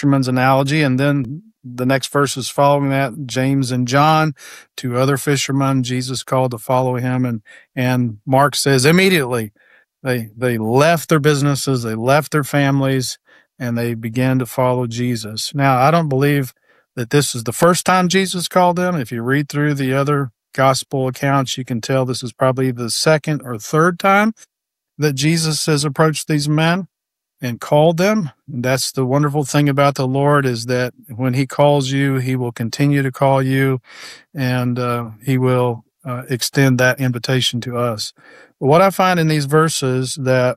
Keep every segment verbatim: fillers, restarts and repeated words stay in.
fisherman's analogy. And then the next verses following that, James and John, two other fishermen, Jesus called to follow him. And, and Mark says immediately they, they left their businesses, they left their families, and they began to follow Jesus. Now, I don't believe that this is the first time Jesus called them. If you read through the other gospel accounts, you can tell this is probably the second or third time that Jesus has approached these men and called them. And that's the wonderful thing about the Lord, is that when he calls you, he will continue to call you, and uh, he will uh, extend that invitation to us. But what I find in these verses, that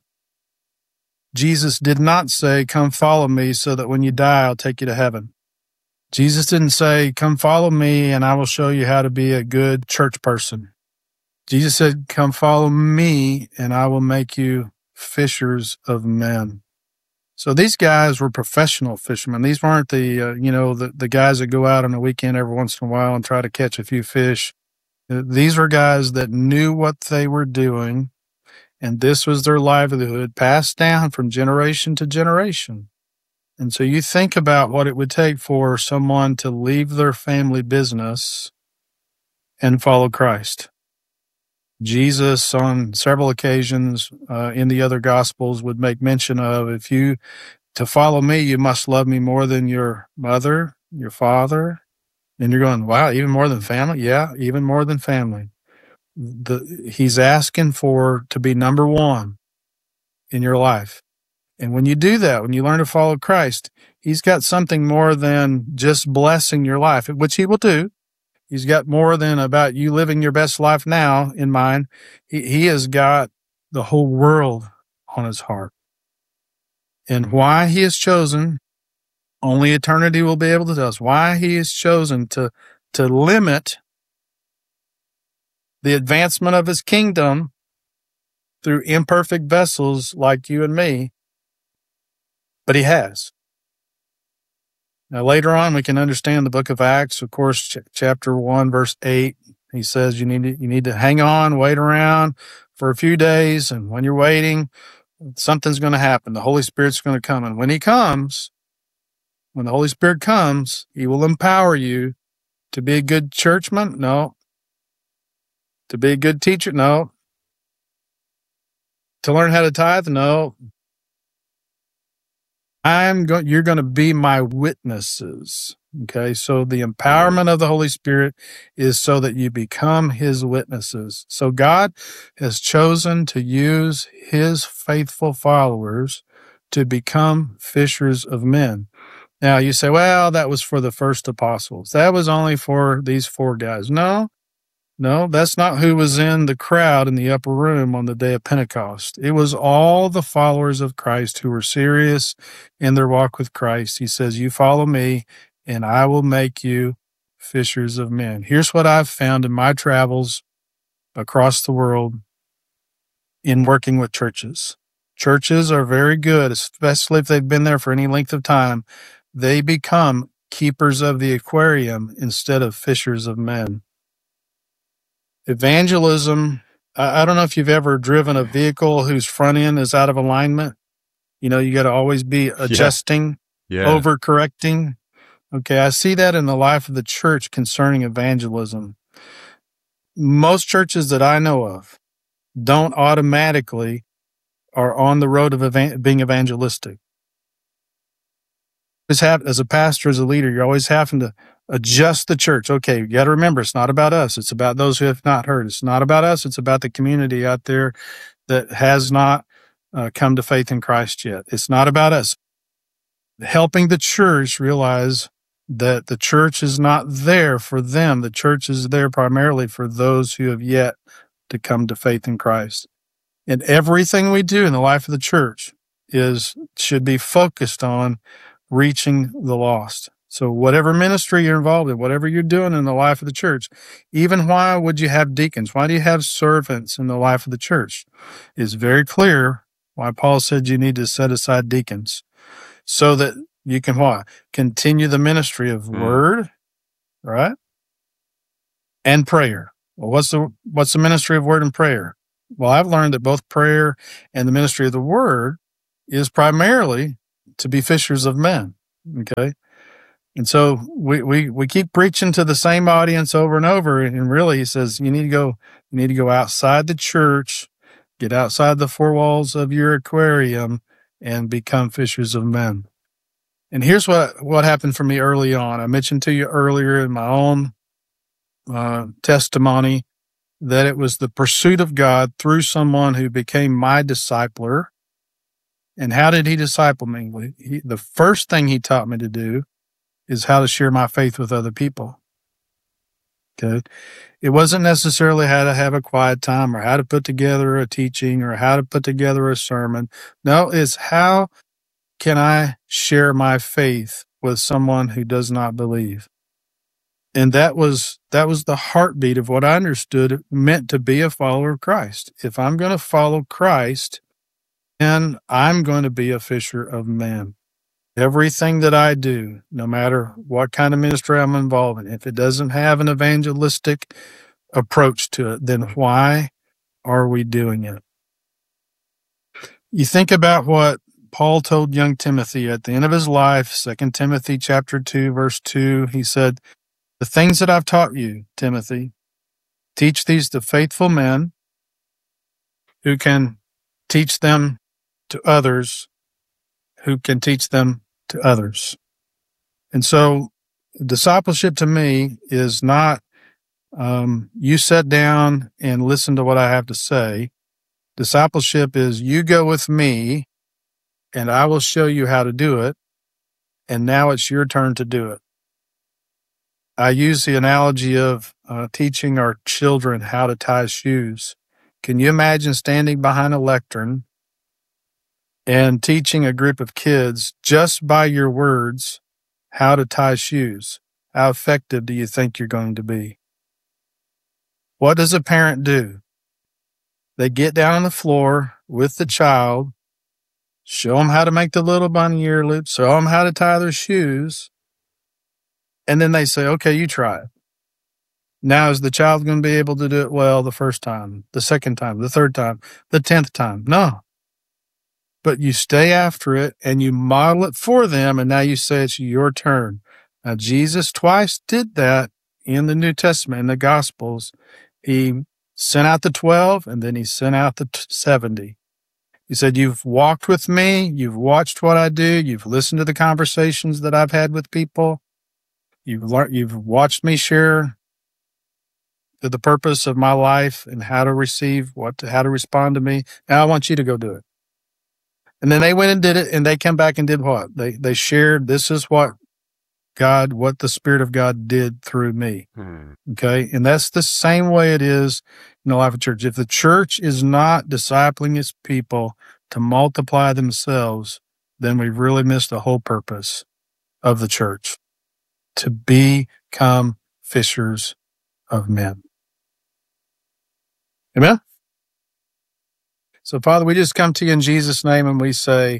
Jesus did not say, come follow me so that when you die, I'll take you to heaven. Jesus didn't say, come follow me and I will show you how to be a good church person. Jesus said, come follow me and I will make you fishers of men. So these guys were professional fishermen. These weren't the, uh, you know, the, the guys that go out on the weekend every once in a while and try to catch a few fish. These were guys that knew what they were doing, and this was their livelihood, passed down from generation to generation. And so you think about what it would take for someone to leave their family business and follow Christ. Jesus, on several occasions uh, in the other Gospels, would make mention of, if you, to follow me, you must love me more than your mother, your father. And you're going, wow, even more than family? Yeah, even more than family. The, he's asking for to be number one in your life. And when you do that, when you learn to follow Christ, he's got something more than just blessing your life, which he will do. He's got more than about you living your best life now in mind. He, he has got the whole world on his heart. And why he has chosen, only eternity will be able to tell us, why he has chosen to, to limit the advancement of his kingdom through imperfect vessels like you and me. But he has. Now, later on, we can understand the book of Acts, of course, ch- chapter one, verse eight. He says you need to, you need to hang on, wait around for a few days. And when you're waiting, something's going to happen. The Holy Spirit's going to come. And when he comes, when the Holy Spirit comes, he will empower you to be a good churchman. No. To be a good teacher? No. To learn how to tithe? No. I'm going, you're going to be my witnesses. Okay. So the empowerment of the Holy Spirit is so that you become his witnesses. So God has chosen to use his faithful followers to become fishers of men. Now you say, well, that was for the first apostles. That was only for these four guys. No. No, that's not who was in the crowd in the upper room on the day of Pentecost. It was all the followers of Christ who were serious in their walk with Christ. He says, you follow me and I will make you fishers of men. Here's what I've found in my travels across the world in working with churches. Churches are very good, especially if they've been there for any length of time. They become keepers of the aquarium instead of fishers of men. Evangelism, I don't know if you've ever driven a vehicle whose front end is out of alignment. You know, you got to always be adjusting, yeah. Yeah. overcorrecting. Okay, I see that in the life of the church concerning evangelism. Most churches that I know of don't automatically are on the road of evan- being evangelistic. As a pastor, as a leader, you're always having to adjust the church. Okay, you got to remember, it's not about us. It's about those who have not heard. It's not about us. It's about the community out there that has not uh, come to faith in Christ yet. It's not about us. Helping the church realize that the church is not there for them. The church is there primarily for those who have yet to come to faith in Christ. And everything we do in the life of the church is should be focused on reaching the lost. So whatever ministry you're involved in, whatever you're doing in the life of the church, even why would you have deacons? Why do you have servants in the life of the church? It's very clear why Paul said you need to set aside deacons so that you can what? Continue the ministry of mm. word, right? And prayer. Well, what's the what's the ministry of word and prayer? Well, I've learned that both prayer and the ministry of the word is primarily to be fishers of men. Okay. And so we, we, we keep preaching to the same audience over and over. And really, he says, you need to go, you need to go outside the church, get outside the four walls of your aquarium, and become fishers of men. And here's what, what happened for me early on. I mentioned to you earlier in my own uh, testimony that it was the pursuit of God through someone who became my discipler. And how did he disciple me? He, the first thing he taught me to do is how to share my faith with other people. Okay. It wasn't necessarily how to have a quiet time or how to put together a teaching or how to put together a sermon. No, it's how can I share my faith with someone who does not believe? And that was, that was the heartbeat of what I understood it meant to be a follower of Christ. If I'm going to follow Christ, then I'm going to be a fisher of men. Everything that I do, no matter what kind of ministry I'm involved in, if it doesn't have an evangelistic approach to it, then why are we doing it? You think about what Paul told young Timothy at the end of his life, Second Timothy chapter two, verse two, he said, the things that I've taught you, Timothy, teach these to faithful men who can teach them to others, who can teach them to others. And so discipleship to me is not um, you sit down and listen to what I have to say. Discipleship is you go with me and I will show you how to do it. And now it's your turn to do it. I use the analogy of uh, teaching our children how to tie shoes. Can you imagine standing behind a lectern and teaching a group of kids just by your words how to tie shoes? How effective do you think you're going to be? What does a parent do? They get down on the floor with the child, show them how to make the little bunny ear loops, show them how to tie their shoes, and then they say, okay, you try it. Now, is the child going to be able to do it well the first time, the second time, the third time, the tenth time? No. But you stay after it and you model it for them, and now you say it's your turn. Now, Jesus twice did that in the New Testament, in the Gospels. He sent out the twelve, and then he sent out the seventy. He said, you've walked with me, you've watched what I do, you've listened to the conversations that I've had with people, you've learned, you've watched me share the purpose of my life and how to receive, what to, how to respond to me. Now I want you to go do it. And then they went and did it, and they came back and did what? They they shared, this is what God, what the Spirit of God did through me. Hmm. Okay? And that's the same way it is in the life of church. If the church is not discipling its people to multiply themselves, then we've really missed the whole purpose of the church, to become fishers of men. Amen? So, Father, we just come to you in Jesus' name and we say,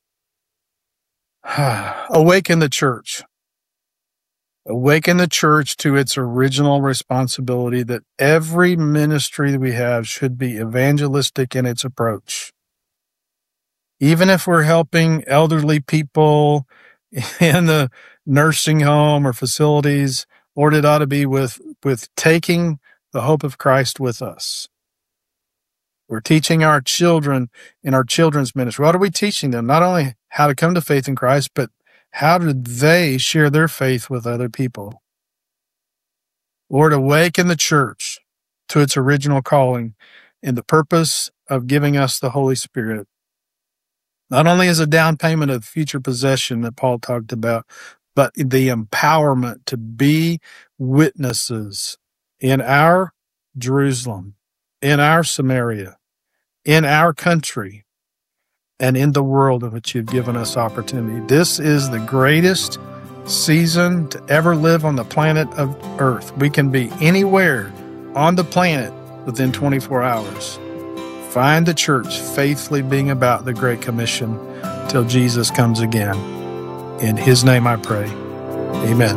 awaken the church. Awaken the church to its original responsibility that every ministry that we have should be evangelistic in its approach. Even if we're helping elderly people in the nursing home or facilities, Lord, it ought to be with, with taking the hope of Christ with us. We're teaching our children in our children's ministry. What are we teaching them? Not only how to come to faith in Christ, but how do they share their faith with other people? Lord, awaken the church to its original calling in the purpose of giving us the Holy Spirit. Not only as a down payment of future possession that Paul talked about, but the empowerment to be witnesses in our Jerusalem, in our Samaria, in our country, and in the world in which you've given us opportunity. This is the greatest season to ever live on the planet of Earth. We can be anywhere on the planet within twenty-four hours. Find the church faithfully being about the Great Commission till Jesus comes again. In his name I pray. Amen.